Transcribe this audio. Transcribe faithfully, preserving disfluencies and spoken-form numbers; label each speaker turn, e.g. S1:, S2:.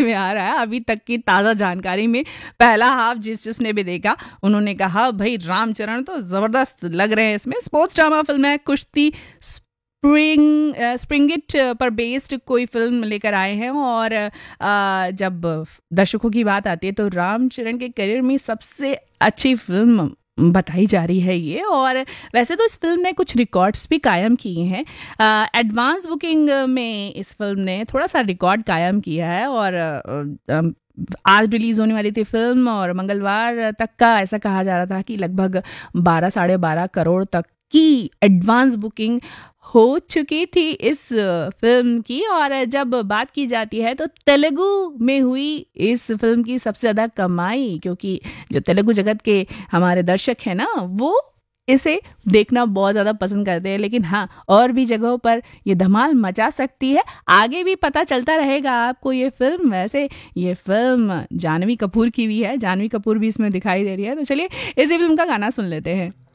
S1: में आ रहा है अभी तक की ताज़ा जानकारी में। पहला हाफ जिस जिसने भी देखा उन्होंने कहा भाई रामचरण तो ज़बरदस्त लग रहे हैं इसमें। स्पोर्ट्स ड्रामा फिल्म है, कुश्ती स्प्रिंग स्प्रिंगिट पर बेस्ड कोई फिल्म लेकर आए हैं। और आ, जब दर्शकों की बात आती है तो रामचरण के करियर में सबसे अच्छी फिल्म बताई जा रही है ये। और वैसे तो इस फिल्म ने कुछ रिकॉर्ड्स भी कायम किए हैं। एडवांस बुकिंग में इस फिल्म ने थोड़ा सा रिकॉर्ड कायम किया है। और आ, आज रिलीज़ होने वाली थी फिल्म और मंगलवार तक का ऐसा कहा जा रहा था कि लगभग बारह साढ़े बारह करोड़ तक की एडवांस बुकिंग हो चुकी थी इस फिल्म की। और जब बात की जाती है तो तेलुगु में हुई इस फिल्म की सबसे ज़्यादा कमाई, क्योंकि जो तेलुगु जगत के हमारे दर्शक हैं ना वो इसे देखना बहुत ज़्यादा पसंद करते हैं। लेकिन हाँ, और भी जगहों पर ये धमाल मचा सकती है, आगे भी पता चलता रहेगा आपको ये फिल्म। वैसे ये फिल्म जानवी कपूर की भी है, जानवी कपूर भी इसमें दिखाई दे रही है। तो चलिए इसी फिल्म का गाना सुन लेते हैं।